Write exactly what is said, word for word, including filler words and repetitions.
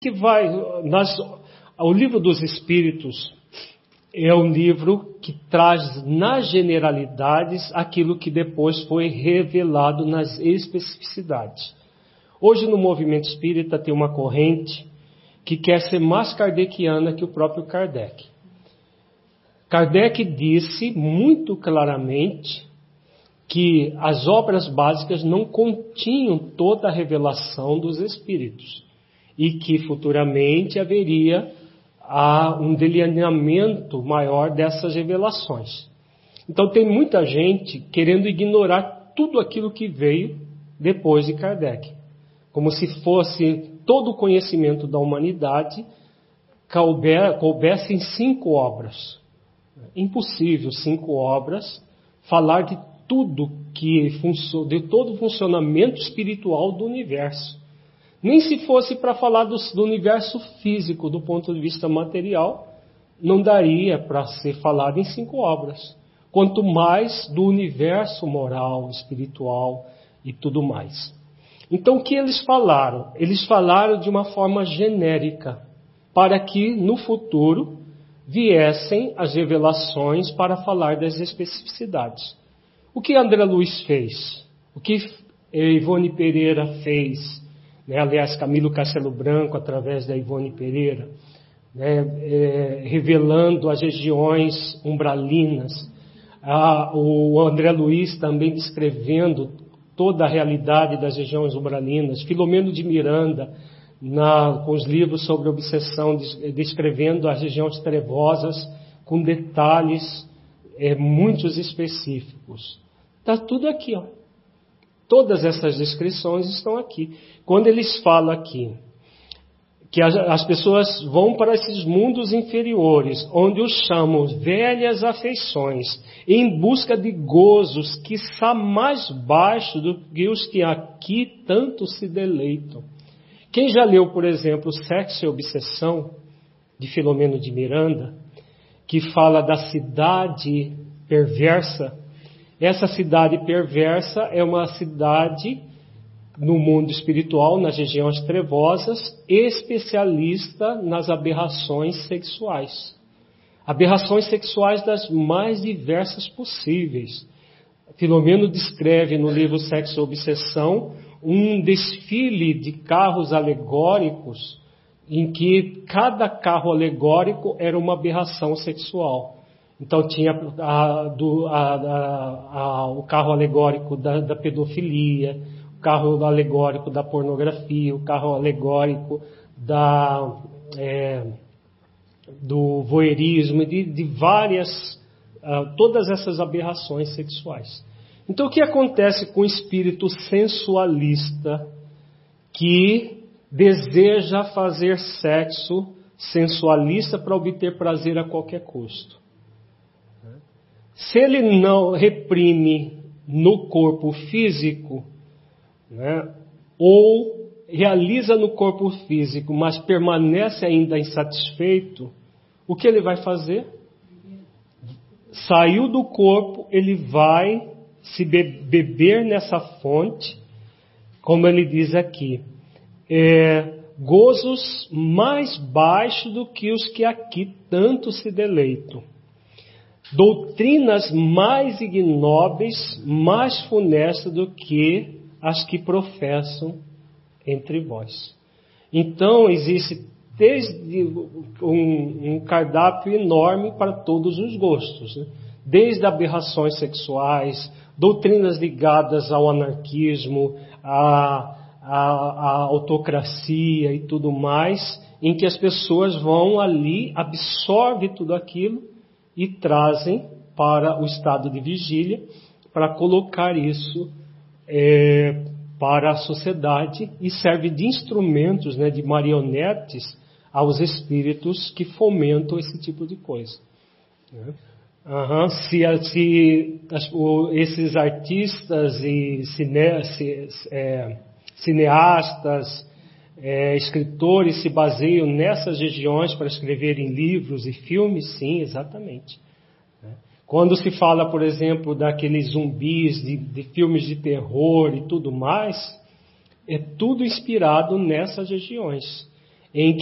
que vai, nas, o livro dos Espíritos é um livro que traz nas generalidades aquilo que depois foi revelado nas especificidades. Hoje no movimento espírita tem uma corrente que quer ser mais kardeciana que o próprio Kardec. Kardec disse muito claramente que as obras básicas não continham toda a revelação dos Espíritos e que futuramente haveria a, um delineamento maior dessas revelações. Então tem muita gente querendo ignorar tudo aquilo que veio depois de Kardec, como se fosse todo o conhecimento da humanidade couber, coubesse em cinco obras. Impossível, cinco obras, falar de tudo que de todo o funcionamento espiritual do universo. Nem se fosse para falar do, do universo físico, do ponto de vista material, não daria para ser falado em cinco obras. Quanto mais do universo moral, espiritual e tudo mais. Então o que eles falaram? Eles falaram de uma forma genérica, para que no futuro viessem as revelações para falar das especificidades. O que André Luiz fez? O que Ivone Pereira fez? Né? Aliás, Camilo Castelo Branco, através da Ivone Pereira, né? é, revelando as regiões umbralinas. Ah, o André Luiz também descrevendo toda a realidade das regiões umbralinas. Filomeno de Miranda, na, com os livros sobre obsessão, descrevendo as regiões trevosas com detalhes é, muitos específicos. Está tudo aqui, ó. Todas essas descrições estão aqui. Quando eles falam aqui que as, as pessoas vão para esses mundos inferiores, onde os chamam velhas afeições, em busca de gozos que são mais baixos do que os que aqui tanto se deleitam. Quem já leu, por exemplo, Sexo e Obsessão, de Filomeno de Miranda, que fala da cidade perversa, essa cidade perversa é uma cidade no mundo espiritual, nas regiões trevosas, especialista nas aberrações sexuais. Aberrações sexuais das mais diversas possíveis. Filomeno descreve no livro Sexo e Obsessão um desfile de carros alegóricos em que cada carro alegórico era uma aberração sexual. Então tinha a, do, a, a, a, o carro alegórico da, da pedofilia, o carro alegórico da pornografia, o carro alegórico da, é, do voyeurismo, de, de várias, uh, todas essas aberrações sexuais. Então o que acontece com o espírito sensualista que deseja fazer sexo sensualista para obter prazer a qualquer custo? Se ele não reprime no corpo físico, né, ou realiza no corpo físico, mas permanece ainda insatisfeito, o que ele vai fazer? Saiu do corpo, ele vai se be- beber nessa fonte, como ele diz aqui, é, gozos mais baixos do que os que aqui tanto se deleitam. Doutrinas mais ignóbeis, mais funestas do que as que professam entre vós. Então, existe desde um, um cardápio enorme para todos os gostos, né? Desde aberrações sexuais, doutrinas ligadas ao anarquismo, à, à, à autocracia e tudo mais, em que as pessoas vão ali, absorvem tudo aquilo e trazem para o estado de vigília para colocar isso é, para a sociedade e serve de instrumentos, né, de marionetes aos espíritos que fomentam esse tipo de coisa. Uhum. Se, se as, o, esses artistas e cine, se, é, cineastas, É, escritores se baseiam nessas regiões para escreverem livros e filmes, sim, exatamente. Quando se fala, por exemplo, daqueles zumbis, de, de filmes de terror e tudo mais, é tudo inspirado nessas regiões. em